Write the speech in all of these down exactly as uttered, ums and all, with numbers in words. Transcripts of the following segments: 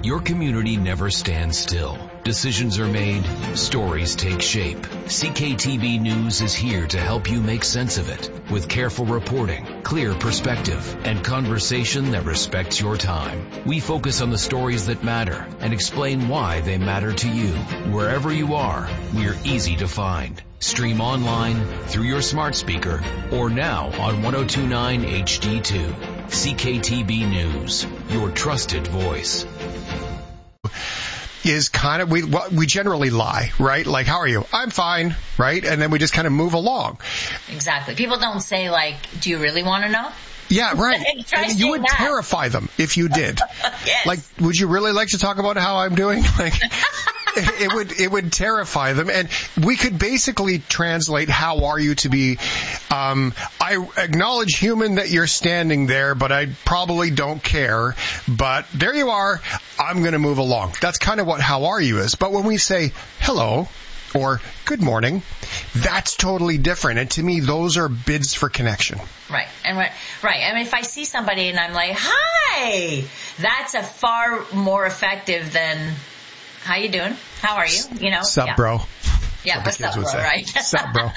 Your community never stands still. Decisions are made, stories take shape. C K T B News is here to help you make sense of it with careful reporting, clear perspective, and conversation that respects your time. We focus on the stories that matter and explain why they matter to you. Wherever you are, we're easy to find. Stream online, through your smart speaker, or now on ten twenty-nine H D two. C K T B News, your trusted voice. Is kind of, we well, we generally lie, right? Like, how are you? I'm fine, right? And then we just kind of move along. Exactly. People don't say, like, do you really want to know? Yeah, right. And you would that. terrify them if you did. Yes. Like, would you really like to talk about how I'm doing? Like, it, it would it would terrify them. And we could basically translate how are you to be, um, I acknowledge, human, that you're standing there, but I probably don't care. But there you are. I'm going to move along. That's kind of what how are you is. But when we say hello or good morning, that's totally different. And to me, those are bids for connection. Right. And right. I mean, if I see somebody and I'm like, hi, that's a far more effective than, how you doing? How are you? You know? Sup, yeah. bro. Yeah, what's up, bro, right? Sup, bro.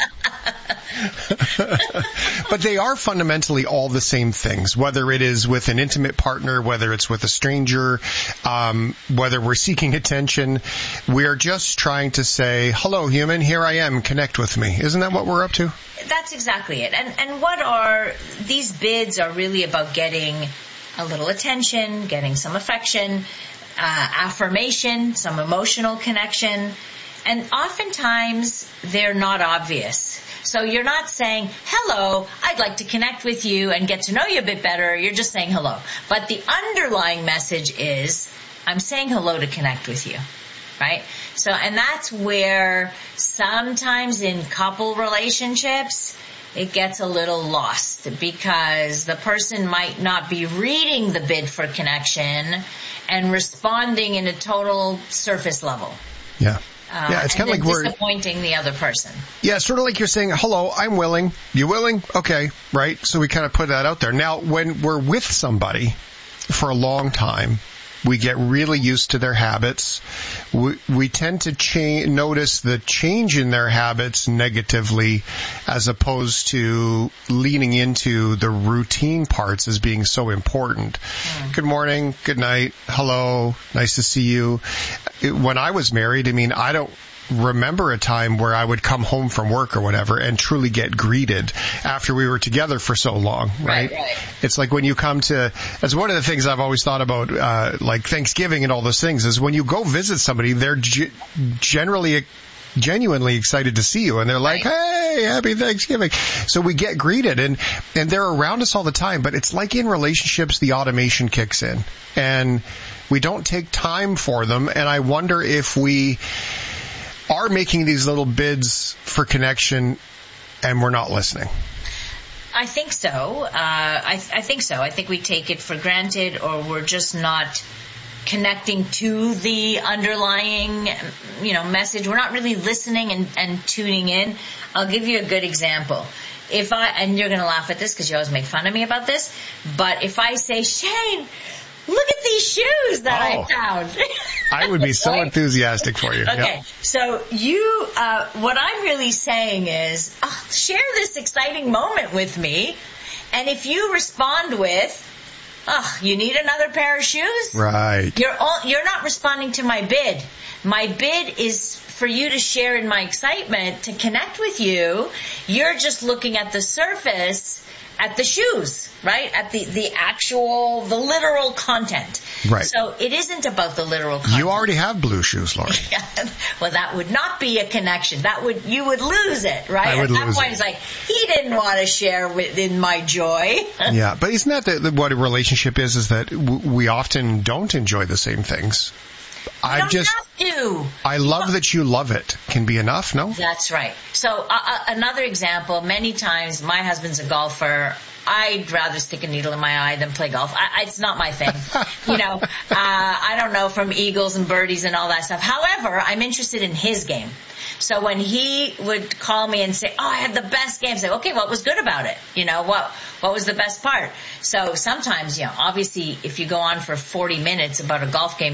But they are fundamentally all the same things, whether it is with an intimate partner, whether it's with a stranger, um, whether we're seeking attention. We're just trying to say, hello, human, here I am, connect with me. Isn't that what we're up to? That's exactly it. And, and what are, these bids are really about getting a little attention, getting some affection, uh, affirmation, some emotional connection. And oftentimes, they're not obvious. So you're not saying, hello, I'd like to connect with you and get to know you a bit better. You're just saying hello. But the underlying message is, I'm saying hello to connect with you, right? So, and that's where sometimes in couple relationships, it gets a little lost because the person might not be reading the bid for connection and responding in a total surface level. Yeah. Uh, yeah, it's kind of like we're disappointing the other person. Yeah, sort of like you're saying, hello, I'm willing. You willing? Okay, right? So we kind of put that out there. Now, when we're with somebody for a long time, we get really used to their habits. We, we tend to cha- notice the change in their habits negatively as opposed to leaning into the routine parts as being so important. Mm. Good morning, good night, hello, nice to see you. It, when I was married, I mean, I don't remember a time where I would come home from work or whatever and truly get greeted after we were together for so long, right? Right, right. It's like when you come to, that's one of the things I've always thought about, uh, like Thanksgiving and all those things, is when you go visit somebody, they're g- generally genuinely excited to see you, and they're like, right. Hey, happy Thanksgiving. So we get greeted, and, and they're around us all the time, but it's like in relationships, the automation kicks in, and we don't take time for them, and I wonder if we are making these little bids for connection and we're not listening. I think so. Uh, I, I think so. I think we take it for granted, or we're just not connecting to the underlying, you know, message. We're not really listening and, and tuning in. I'll give you a good example. If I, and you're going to laugh at this because you always make fun of me about this, but if I say, Shane, look at these shoes that oh, I found. I would be so right? enthusiastic for you. Okay, yep. So you, uh, what I'm really saying is, oh, share this exciting moment with me, and if you respond with, oh, you need another pair of shoes? Right. You're all, you're not responding to my bid. My bid is for you to share in my excitement, to connect with you. You're just looking at the surface, at the shoes, right? At the, the actual, the literal content. Right. So it isn't about the literal content. You already have blue shoes, Lori. Well, that would not be a connection. That would, you would lose it, right? I would At that lose point, it. It's like, he didn't want to share with, in my joy. Yeah, but isn't that the, the, what a relationship is, is that w- we often don't enjoy the same things. I don't just, have to. I love that you love it. Can be enough, no? That's right. So uh, uh, another example, many times my husband's a golfer. I'd rather stick a needle in my eye than play golf. I, I, it's not my thing. you know, uh, I don't know from eagles and birdies and all that stuff. However, I'm interested in his game. So when he would call me and say, oh, I had the best game, I say, okay, what was good about it? You know, what what was the best part? So sometimes, you know, obviously if you go on for forty minutes about a golf game,